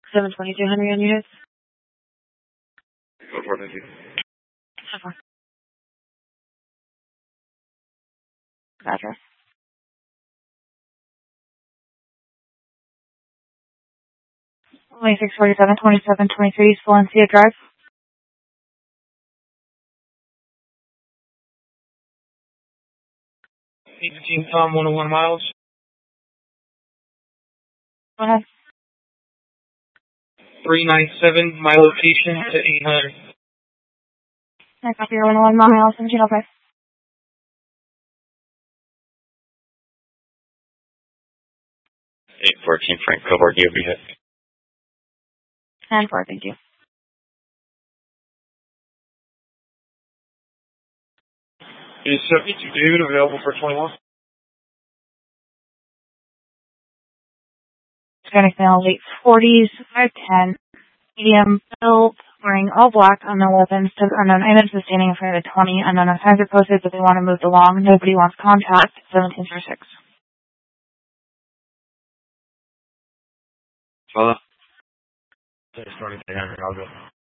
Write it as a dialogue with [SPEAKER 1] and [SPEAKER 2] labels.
[SPEAKER 1] 722 Henry on units.
[SPEAKER 2] Go for it, thank you.
[SPEAKER 1] Address. 2647, 2723 East Valencia Drive.
[SPEAKER 3] Tom, 101 miles.
[SPEAKER 1] Go ahead.
[SPEAKER 3] 397, my location to 800.
[SPEAKER 1] I copy your 101 miles, 1705.
[SPEAKER 2] 814 Frank Coburg, you'll be hit.
[SPEAKER 1] And 4, thank you.
[SPEAKER 3] Is 72 David available for 21?
[SPEAKER 1] Hispanic male, late 40s, 5'10", medium build, wearing all black, unknown weapons, to unknown items, standing in front of the 20, unknown signs are posted, but they want to move along. Nobody wants contact. 1706.
[SPEAKER 2] Follow. Starting 800, I'll go.